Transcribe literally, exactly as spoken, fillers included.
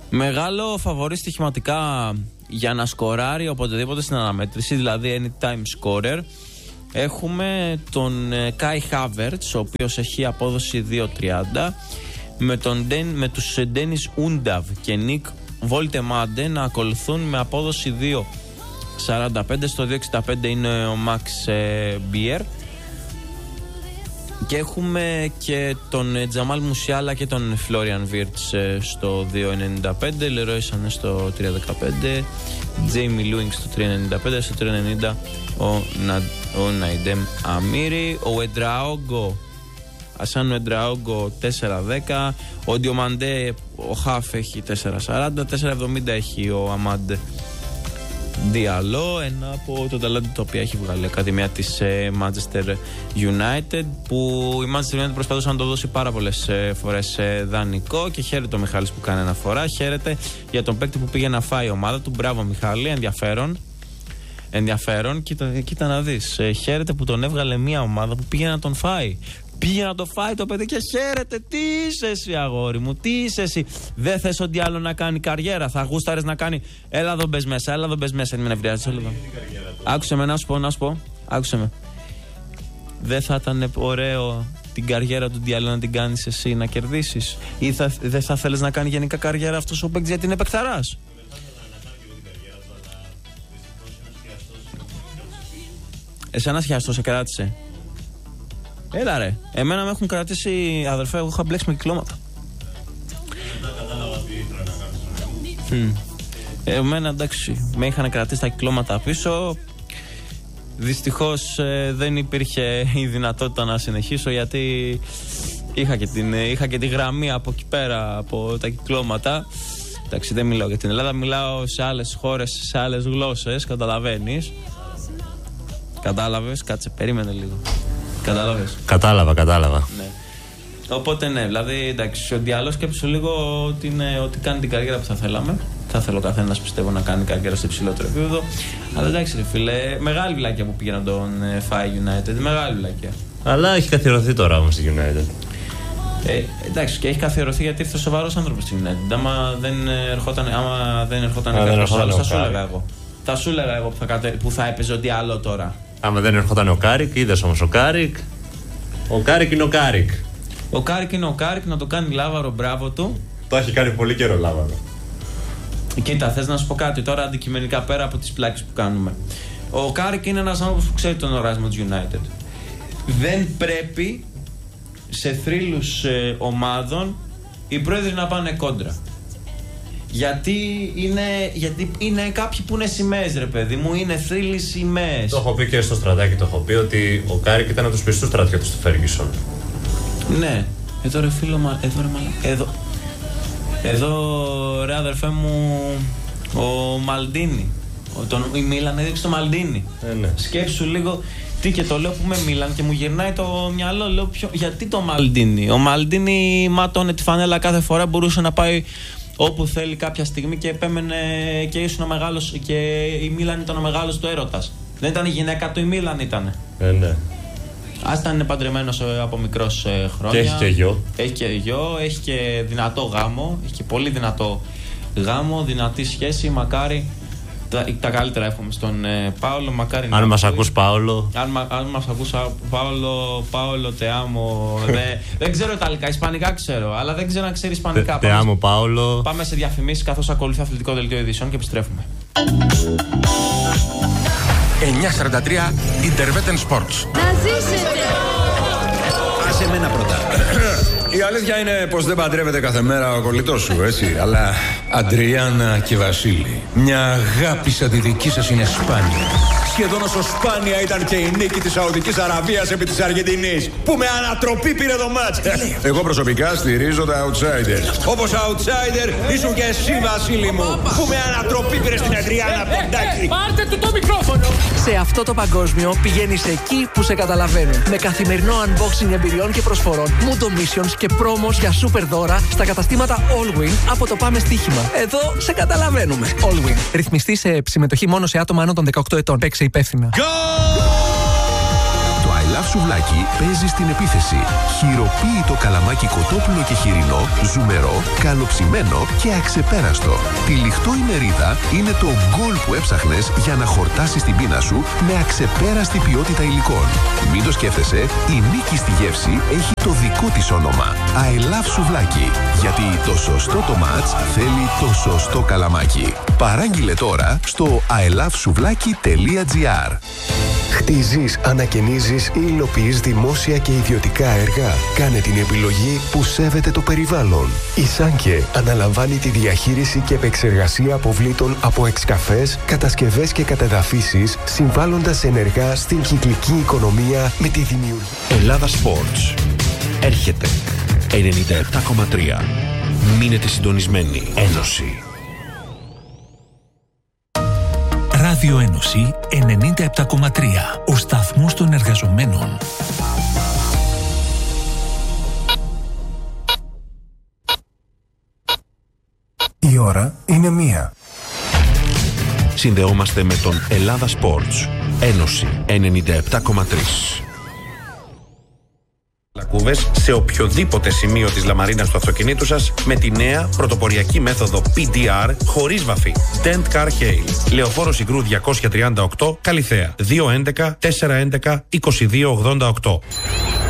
Μεγάλο φαβορί στοιχηματικά για να σκοράρει οποτεδήποτε στην αναμέτρηση, δηλαδή anytime scorer. Έχουμε τον Kai Havertz, ο οποίος έχει απόδοση δύο τριάντα, με, τον, με τους Dennis Undav και Nick Woltemade να ακολουθούν με απόδοση δύο σαράντα πέντε. Στο δύο εξήντα πέντε είναι ο Max Bier. Και έχουμε και τον Τζαμάλ Μουσιάλα και τον Florian Wirtz στο δύο ενενήντα πέντε, Leroy Sané στο τρία δεκαπέντε, Jamie Ewing στο τρία ενενήντα πέντε, στο τρία ενενήντα ο, Να, ο Ναϊντέμ Αμίρι, ο Εντραόγκο Ασάνου Εντραόγκο τέσσερα δέκα, ο Διομαντέ ο Χαφ έχει τέσσερα σαράντα, τέσσερα εβδομήντα έχει ο Αμάντ Διαλό, ένα από το ταλάντι το οποίο έχει βγάλει η Ακαδημία της ε, Manchester United, που η Manchester United προσπαθούσε να το δώσει πάρα πολλές ε, φορές ε, δανεικό, και χαίρεται ο Μιχάλης που κάνει αναφορά, χαίρεται για τον παίκτη που πήγε να φάει η ομάδα του. Μπράβο Μιχάλη, ενδιαφέρον. Ενδιαφέρον, κοίτα, κοίτα να δεις. Ε, χαίρεται που τον έβγαλε μια ομάδα που πήγε να τον φάει. Πήγε να το φάει το παιδί και χαίρεται. Τι είσαι εσύ, αγόρι μου, τι είσαι εσύ. Δεν θες ότι άλλο να κάνει καριέρα? Θα γούσταρες να κάνει? Έλα εδώ μπες μέσα, έλα εδώ μπες μέσα. Μην ευνηδιάζεις, έλα εδώ. Άκουσε με να σου πω, να σου πω. Άκουσε με. Δεν θα ήταν ωραίο την καριέρα του Διάλο να την κάνεις εσύ, να κερδίσεις? Ή θα, δεν θα θέλεις να κάνει γενικά καριέρα αυτός ο παίκτης, γιατί είναι παικταράς? Εσένα σχιαστό σε κράτησε? Έλα ρε, εμένα με έχουν κρατήσει, αδερφέ, εγώ είχα μπλέξει με κυκλώματα. Mm. Εμένα εντάξει, με είχαν κρατήσει τα κυκλώματα πίσω. Δυστυχώς ε, δεν υπήρχε η δυνατότητα να συνεχίσω, γιατί είχα και, την, είχα και τη γραμμή από εκεί πέρα, από τα κυκλώματα. Εντάξει, δεν μιλάω για την Ελλάδα, μιλάω σε άλλες χώρες, σε άλλες γλώσσες, καταλαβαίνεις. Κατάλαβες, κάτσε, περίμενε λίγο. Κατάλαβες? Κατάλαβα, κατάλαβα. Ναι. Οπότε ναι, δηλαδή εντάξει, ο Διάλο σκέψου λίγο ότι, είναι, ότι κάνει την καριέρα που θα θέλαμε. Θα θέλω ο καθένας, πιστεύω, να κάνει καριέρα στο υψηλότερο επίπεδο. Αλλά εντάξει, ρε φίλε, μεγάλη βλάκια που πήγε να τον ε, φάει United. Μεγάλη βλάκια. Αλλά έχει καθιερωθεί τώρα όμως στη United. Ε, εντάξει, και έχει καθιερωθεί γιατί ήρθε σοβαρός άνθρωπος στη United. Άμα δεν ερχόταν, άμα δεν ερχόταν κάποιος άλλος, θα σου έλεγα εγώ. Θα σου έλεγα εγώ που θα, κατε, που θα έπαιζε ο Διάλο τώρα. Άμα δεν ερχόταν ο Κάρικ, είδες όμως ο Κάρικ. Ο Κάρικ είναι ο Κάρικ. Ο Κάρικ είναι ο Κάρικ, να το κάνει λάβαρο, μπράβο του. Το έχει κάνει πολύ καιρό λάβαρο. Κοίτα, θες να σου πω κάτι τώρα αντικειμενικά πέρα από τις πλάκες που κάνουμε? Ο Κάρικ είναι ένας άνθρωπος που ξέρει τον οράσμο της United. Δεν πρέπει σε θρύλους ε, ομάδων οι πρόεδροι να πάνε κόντρα. Γιατί είναι, γιατί είναι κάποιοι που είναι σημαίες, ρε παιδί μου, είναι θρύλοι σημαίες. Το έχω πει και στο στρατάκι, το έχω πει ότι ο Κάρικ ήταν από τους πιστούς στρατιώτες του Φέργισον. Ναι, εδώ ρε φίλο, μα, εδώ ρε μαλα, εδώ. Εδώ ρε αδερφέ μου, ο Μαλντίνι. Ο, τον, η Μίλαν έδειξε το Μαλντίνι. Ε, ναι. Σκέψου λίγο, τι και το λέω που με Μίλαν και μου γυρνάει το μυαλό, λέω ποιο, γιατί το Μαλντίνι? Ο Μαλντίνι μάτωνε τη φανέλα κάθε φορά, μπορούσε να πάει όπου θέλει κάποια στιγμή και επέμενε και ήσουν ο μεγάλος, και η Μίλαν ήταν ο μεγάλος του έρωτας. Δεν ήταν η γυναίκα του, η Μίλαν ήτανε. Ε, ναι. Ας ήταν παντρεμένος από μικρός ε, χρόνια. Και έχει και γιο. Έχει και γιο, έχει και δυνατό γάμο. Έχει και πολύ δυνατό γάμο, δυνατή σχέση. Μακάρι. Τα, τα καλύτερα εύχομαι στον ε, Πάολο. Μακάρι. Αν μας ακούς, Πάολο. Αν, αν μας ακούς, Πάολο, Πάολο, τεάμο. δε, δεν ξέρω Ιταλικά, Ισπανικά ξέρω, αλλά δεν ξέρω να ξέρει Ισπανικά. Τεάμο, Πάολο. Πάμε σε διαφημίσεις καθώς ακολουθεί αθλητικό δελτίο ειδήσεων και επιστρέφουμε. εννιακόσια σαράντα τρία Interveten Sports. Να ζήσετε! Άσε εμένα πρώτα. Η αλήθεια είναι πως δεν παντρεύεται κάθε μέρα ο κολλητός σου, έτσι. Αλλά Αντριάννα και Βασίλη, μια αγάπη σαν τη δική σας είναι σπάνια. Σχεδόν όσο σπάνια ήταν και η νίκη της Σαουδικής Αραβίας επί της Αργεντινής, που με ανατροπή πήρε το μάτς. Εγώ προσωπικά στηρίζω τα outsiders. Όπως outsider ήσουν και εσύ, Βασίλη μου, που με ανατροπή πήρε στην Αντριάννα Ποντάκη. Πάρτε του το μικρόφωνο! Σε αυτό το παγκόσμιο πηγαίνεις εκεί που σε καταλαβαίνουν. Με καθημερινό unboxing εμπειριών και προσφορών, Mundo Missions και πρόμος για super δώρα στα καταστήματα Allwin από το Πάμε Στοίχημα. Εδώ σε καταλαβαίνουμε. Allwin. Ρυθμιστή σε συμμετοχή μόνο σε άτομα άνω των δεκαοκτώ ετών. Παίξε υπεύθυνα. Go! Το I Love love σουβλάκι παίζει στην επίθεση. Χειροποίητο καλαμάκι κοτόπουλο και χοιρινό, ζουμερό, καλοψημένο και αξεπέραστο. Τυλιχτό η μερίδα είναι το γκολ που έψαχνες για να χορτάσεις την πείνα σου με αξεπέραστη ποιότητα υλικών. Μην το σκέφτεσαι, η νίκη στη γεύση έχει το δικό της όνομα. I love σουβλάκι. Γιατί το σωστό το μάτς θέλει το σωστό καλαμάκι. Παράγγειλε τώρα στο άι λαβ σουβλάκι τελεία τζι άρ. Χτίζεις, ανακαινίζεις ή υλοποιείς δημόσια και ιδιωτικά έργα. Κάνε την επιλογή που σέβεται το περιβάλλον. Η Σάνκε αναλαμβάνει τη διαχείριση και επεξεργασία αποβλήτων από εξκαφές, κατασκευές και κατεδαφίσεις, συμβάλλοντας ενεργά στην κυκλική οικονομία με τη δημιουργία. Ελλάδα Sports. Έρχεται. ενενήντα επτά κόμμα τρία. Μείνετε συντονισμένοι. Ένωση. Ράδιο Ένωση ενενήντα επτά κόμμα τρία. Ο σταθμός των εργαζομένων. Η ώρα είναι μία. Συνδεόμαστε με τον Ελλάδα Sports. Ένωση ενενήντα επτά κόμμα τρία. Λακκούβες σε οποιοδήποτε σημείο της λαμαρίνας του αυτοκινήτου σας με τη νέα πρωτοποριακή μέθοδο πι ντι αρ χωρίς βαφή. Dent Car Hail. Λεωφόρο Συγκρού διακόσια τριάντα οκτώ, Καλιθέα. δύο έντεκα τετρακόσια έντεκα είκοσι δύο ογδόντα οκτώ.